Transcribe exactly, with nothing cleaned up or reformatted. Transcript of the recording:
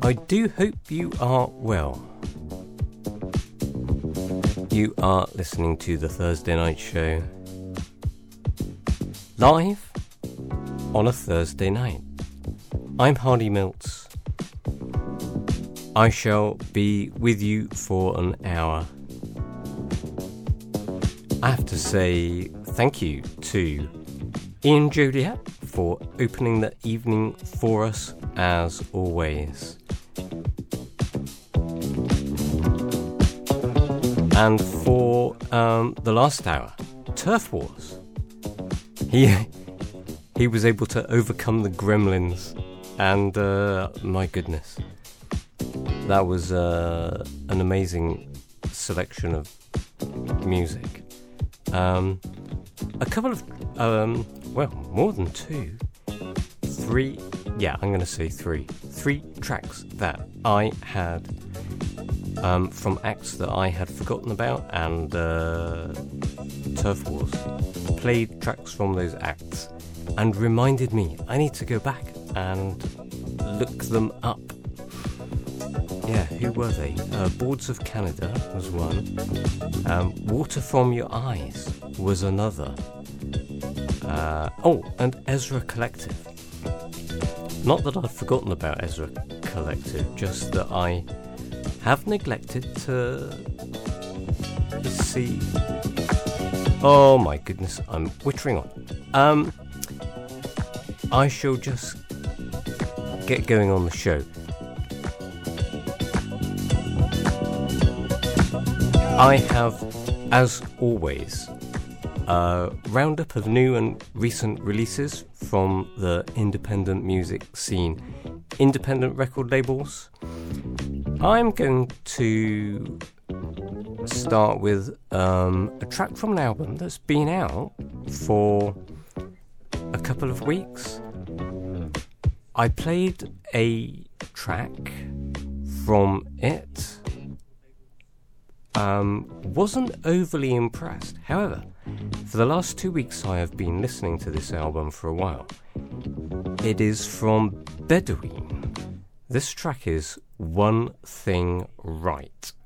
I do hope you are well. You are listening to the Thursday Night Show live on a Thursday night. I'm Hardy Milts. I shall be with you for an hour. I have to say thank you to Ian Joliet for opening the evening for us as always. And for um, the last hour, Turf Wars. He he was able to overcome the gremlins, and uh, my goodness, that was uh, an amazing selection of music. Um, a couple of, um, well, more than two, three, yeah, I'm going to say three, three tracks that I had Um, from acts that I had forgotten about, and uh, Turf Wars played tracks from those acts and reminded me I need to go back and look them up. Yeah, who were they? Uh, Boards of Canada was one. Um, Water From Your Eyes was another. Uh, oh, and Ezra Collective. Not that I'd forgotten about Ezra Collective, just that I have neglected to see. Oh my goodness, I'm wittering on. Um, I shall just get going on the show. I have, as always, a roundup of new and recent releases from the independent music scene, independent record labels. I'm going to start with um, a track from an album that's been out for a couple of weeks. I played a track from it. Um, wasn't overly impressed. However, for the last two weeks I have been listening to this album for a while. It is from Bedouine. This track is One Thing Right.